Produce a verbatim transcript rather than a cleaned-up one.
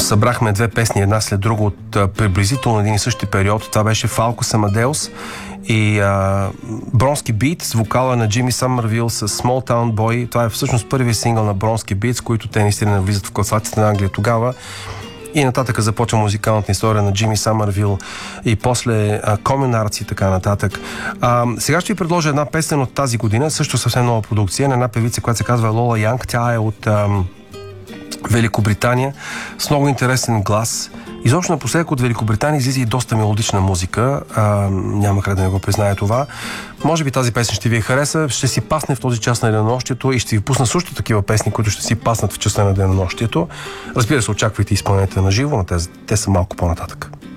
събрахме две песни една след друга от а, приблизително един и същи период. Това беше Falcos Amadeus и а, Bronski Beat с вокала на Джими Съмървил с Small Town Boy. Това е всъщност първият сингъл на Bronski Beat, с които те наистина навлизат в класацията на Англия тогава. И нататък започва музикалната история на Джими Съмървил и после а, Common Arts и така нататък. А, сега ще ви предложа една песен от тази година, също съвсем нова продукция, на една певица, която се казва Лола Янг. Тя е от а, Великобритания, с много интересен глас. Изобщо напоследък от Великобритания излиза и доста мелодична музика. А, няма как да не го признае това. Може би тази песен ще ви хареса, ще си пасне в този час на денонощието и ще ви пусна също такива песни, които ще си паснат в часа на денонощието. Разбира се, очаквайте изпълнението на живо, но те, те са малко по-нататък.